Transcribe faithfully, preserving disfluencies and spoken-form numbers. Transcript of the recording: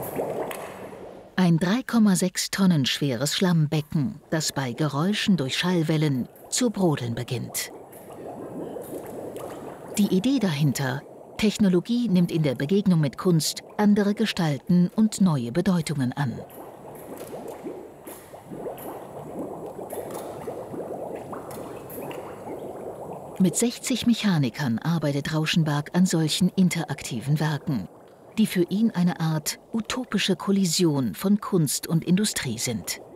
Ein drei Komma sechs Tonnen schweres Schlammbecken, das bei Geräuschen durch Schallwellen zu brodeln beginnt. Die Idee dahinter: Technologie nimmt in der Begegnung mit Kunst andere Gestalten und neue Bedeutungen an. Mit sechzig Mechanikern arbeitet Rauschenberg an solchen interaktiven Werken, die für ihn eine Art utopische Kollision von Kunst und Industrie sind.